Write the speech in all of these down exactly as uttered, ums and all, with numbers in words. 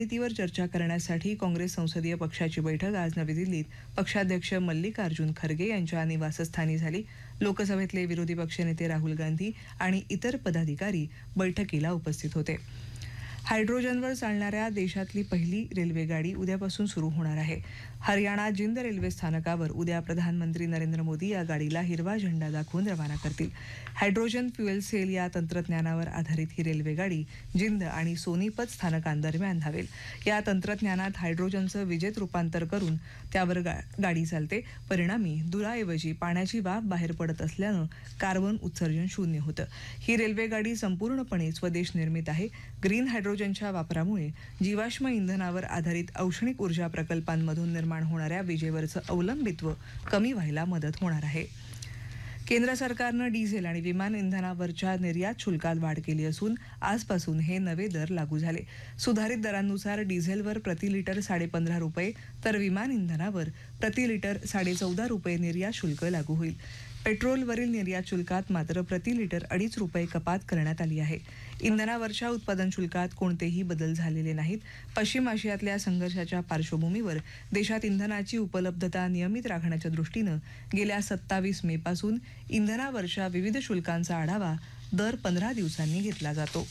नीतीवर चर्चा करण्यासाठी काँग्रेस संसदीय पक्षाची बैठक आज नवी दिल्लीत पक्षाध्यक्ष मल्लिकार्जुन खरगे यांच्या निवासस्थानी झाली। लोकसभेतले विरोधी पक्षनेते राहुल गांधी आणि इतर पदाधिकारी बैठकीला उपस्थित होते। हायड्रोजनवर चालणाऱ्या देशातली पहिली रेल्वेगाडी उद्यापासून सुरू होणार आहे। हरियाणा जिंद रेल्वे स्थानकावर उद्या प्रधानमंत्री नरेंद्र मोदी या गाडीला हिरवा झेंडा दाखवून रवाना करतील। हायड्रोजन फ्युएल सेल या तंत्रज्ञानावर आधारित ही रेल्वेगाडी जिंद आणि सोनीपत स्थानकांदरम्यान धावेल। या तंत्रज्ञानात हायड्रोजनचं विजेत रूपांतर करून त्यावर गा, गाडी चालते। परिणामी धुराऐवजी पाण्याची वाफ बाहेर पडत असल्यानं कार्बन उत्सर्जन शून्य होतं। ही रेल्वेगाडी संपूर्णपणे स्वदेश निर्मित आहे। ग्रीन हायड्रोजनच्या वापरामुळे जीवाश्म इंधनावर आधारित औष्णिक ऊर्जा प्रकल्पांमधून निर्माण होणाऱ्या विजेवरचं अवलंबित्व कमी व्हायला मदत होणार आहे। केंद्र सरकारनं डिझेल आणि विमान इंधनावरच्या निर्यात शुल्कात वाढ केली असून आजपासून हे नवे दर लागू झाले। सुधारित दरांनुसार डिझेलवर प्रति लिटर साडेपंधरा रुपये तर विमान इंधनावर प्रति लिटर साडेचौदा रुपये निर्यात शुल्क लागू होईल। पेट्रोलवरील निर्यात शुल्कात मात्र प्रति लिटर अडीच रुपये कपात करण्यात आली आहे। इंधनावरच्या उत्पादन शुल्कात कोणतेही बदल झालेले नाहीत। पश्चिम आशियातल्या संघर्षाच्या पार्श्वभूमीवर देशात इंधनाची उपलब्धता नियमित राखण्याच्या दृष्टीनं गेल्या सत्तावीस मे पासून इंधनावरच्या विविध शुल्कांचा आढावा दर पंधरा दिवसांनी घेतला जातो।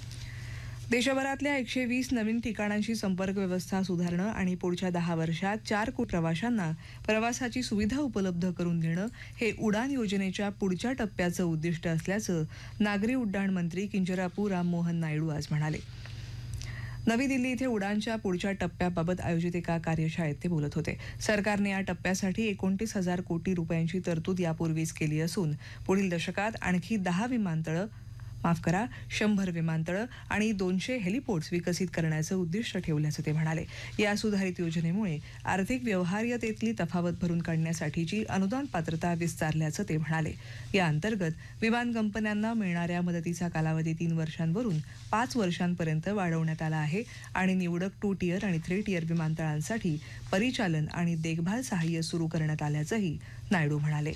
देशभरातल्या एकशे वीस नवीन ठिकाणांची संपर्क व्यवस्था सुधारणं आणि पुढच्या दहा वर्षात चार कोटी प्रवाशांना प्रवासाची सुविधा उपलब्ध करून देणं हे उडान योजनेच्या पुढच्या टप्प्याचं उद्दिष्ट असल्याचं नागरी उड्डाण मंत्री किंजरापू राममोहन नायडू आज म्हणाले। नवी दिल्ली इथे उडानच्या पुढच्या टप्प्याबाबत आयोजित एका कार्यशाळेत ते बोलत होते। सरकारने या टप्प्यासाठी एकोणतीस हजार कोटी रुपयांची तरतूद यापूर्वीच केली असून पुढील दशकात आणखी दहा विमानतळं माफ करा शंभर विमानतळं आणि दोनशे हेलिपोर्ट्स विकसित करण्याचं उद्दिष्ट ठेवल्याचं ते म्हणाले। या सुधारित योजनेमुळे आर्थिक व्यवहार्यतेतली तफावत भरून काढण्यासाठीची अनुदान पात्रता विस्तारल्याचं ते म्हणाले। या अंतर्गत विमान कंपन्यांना मिळणाऱ्या मदतीचा कालावधी तीन वर्षांवरून पाच वर्षांपर्यंत वाढवण्यात आला आहे आणि निवडक टू टियर आणि थ्री टियर विमानतळांसाठी परिचालन आणि देखभाल सहाय्य सुरू करण्यात आल्याचंही नायडू म्हणाले।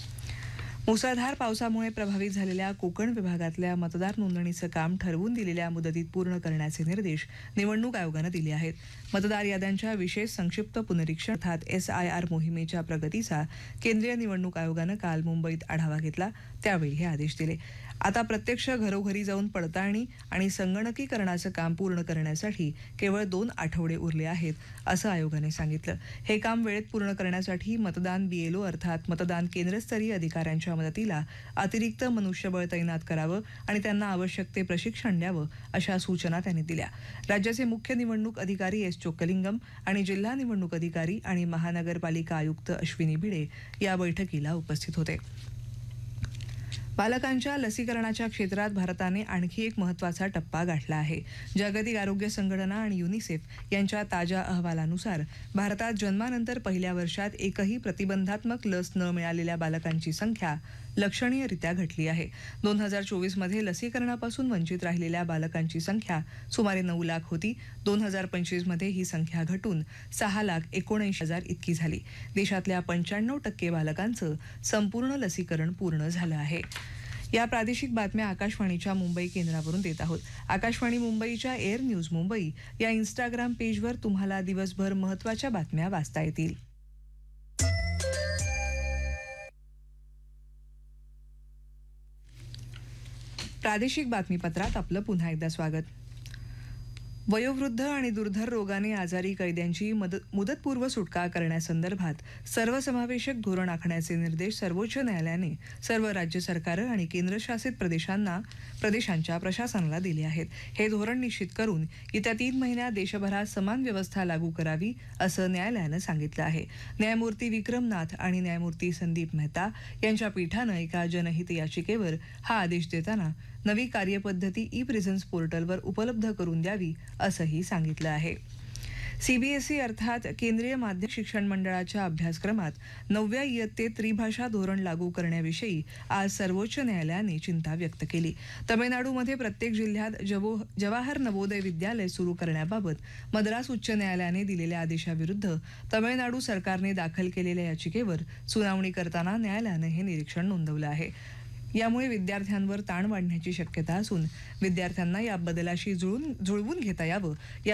मुसळधार पावसामुळे प्रभावित झालेल्या कोकण विभागातल्या मतदार नोंदणीचं काम ठरवून दिलेल्या मुदतीत पूर्ण करण्याचे निर्देश निवडणूक आयोगानं दिले आहेत। मतदार याद्यांच्या विशेष संक्षिप्त पुनरीक्षण अर्थात एस आय आर मोहिमेच्या प्रगतीचा केंद्रीय निवडणूक आयोगानं काल मुंबईत आढावा घेतला, त्यावेळी हे आदेश दिले। आता प्रत्यक्ष घरोघरी जाऊन पडताळणी आणि संगणकीकरणाचं काम पूर्ण करण्यासाठी केवळ दोन आठवडे उरले आहेत, असं आयोगाने सांगितलं। हे काम वेळेत पूर्ण करण्यासाठी मतदान बीएलओ अर्थात मतदान केंद्रस्तरीय अधिकाऱ्यांच्या मदतीला अतिरिक्त मनुष्यबळ तैनात करावं आणि त्यांना आवश्यक ते प्रशिक्षण द्यावं, अशा सूचना त्यांनी दिल्या। राज्याचे मुख्य निवडणूक अधिकारी एस चोक्कलिंगम आणि जिल्हा निवडणूक अधिकारी आणि महानगरपालिका आयुक्त अश्विनी भिडे या बैठकीला उपस्थित होते। बालकांच्या लसीकरणाच्या क्षेत्रात भारताने आणखी एक महत्त्वाचा टप्पा गाठला आहे। जागतिक आरोग्य संघटना आणि युनिसेफ यांच्या ताज्या अहवालानुसार भारतात जन्मानंतर पहिल्या वर्षात एकही प्रतिबंधात्मक लस न मिळालेल्या बालकांची संख्या लक्षणीयरित्या घटली आहे। दोन हजार चोवीस मध्ये लसीकरणापासून वंचित राहिलेल्या बालकांची संख्या सुमारे नऊ लाख होती। दोन हजार पंचवीस मध्ये ही संख्या घटून सहा लाख एकोणऐंशी हजार इतकी झाली। देशातल्या पंच्याण्णव टक्के बालकांचं संपूर्ण लसीकरण पूर्ण झालं आहे। या प्रादेशिक बातम्या आकाशवाणीच्या मुंबई केंद्रावरून देत आहोत। आकाशवाणी मुंबईच्या एअर न्यूज मुंबई या इंस्टाग्राम पेजवर तुम्हाला दिवसभर महत्त्वाच्या बातम्या वाचता येतील। प्रादेशिक बातमीपत्रात आपलं पुन्हा एकदा स्वागत। वयोवृद्ध आणि दुर्धर रोगाने आजारी कैद्यांची मुदतपूर्व सुटका करण्यासंदर्भात सर्वसमावेशक धोरण आखण्याचे निर्देश सर्वोच्च न्यायालयाने सर्व राज्य सरकारं आणि केंद्रशासित प्रदेशांना प्रदेशांच्या प्रशासनाला दिले आहेत। हे धोरण निश्चित करून येत्या तीन महिन्यात देशभरात समान व्यवस्था लागू करावी, असं न्यायालयानं सांगितलं आहे। न्यायमूर्ती विक्रम नाथ आणि न्यायमूर्ती संदीप मेहता यांच्या पीठानं एका जनहित याचिकेवर हा आदेश देताना नवी कार्यपद्धती ई प्रिझन्स पोर्टलवर उपलब्ध करून द्यावी, असंही सांगितलं आहे। सीबीएसई अर्थात केंद्रीय माध्यमिक शिक्षण मंडळाच्या अभ्यासक्रमात नवव्या इयत्तेत त्रिभाषा धोरण लागू करण्याविषयी आज सर्वोच्च न्यायालयाने चिंता व्यक्त केली। तमिळनाडूमध्ये प्रत्येक जिल्ह्यात जवाहर नवोदय विद्यालय सुरू करण्याबाबत मद्रास उच्च न्यायालयाने दिलेल्या आदेशाविरुद्ध तमिळनाडू सरकारने दाखल केलेल्या याचिकेवर सुनावणी करताना न्यायालयाने हे निरीक्षण नोंदवलं आहे। यामुळे विद्यार्थ्यांवर ताण वाढण्याची शक्यता असून विद्यार्थ्यांना या बदलाशी जुळवून जुळवून घेता यावं